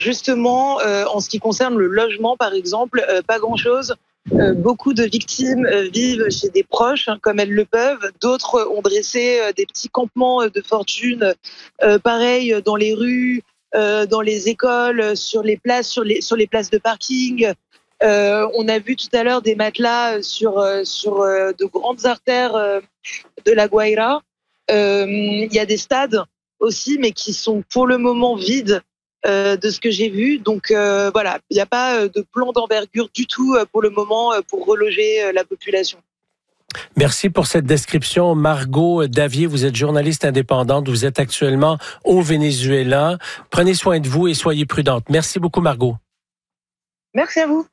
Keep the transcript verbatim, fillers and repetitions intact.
justement, euh, en ce qui concerne le logement, par exemple, euh, pas grand-chose. Euh, beaucoup de victimes euh, vivent chez des proches, hein, comme elles le peuvent. D'autres ont dressé euh, des petits campements de fortune, euh, pareil, dans les rues, euh, dans les écoles, sur les places, sur les, sur les places de parking. Euh, on a vu tout à l'heure des matelas sur, euh, sur euh, de grandes artères euh, de la Guaira. Euh, Il y a des stades aussi, mais qui sont pour le moment vides. Euh, de ce que j'ai vu. Donc euh, voilà, il n'y a pas de plan d'envergure du tout euh, pour le moment euh, pour reloger euh, la population. Merci pour cette description. Margot Davier, vous êtes journaliste indépendante. Vous êtes actuellement au Venezuela. Prenez soin de vous et soyez prudente. Merci beaucoup, Margot. Merci à vous.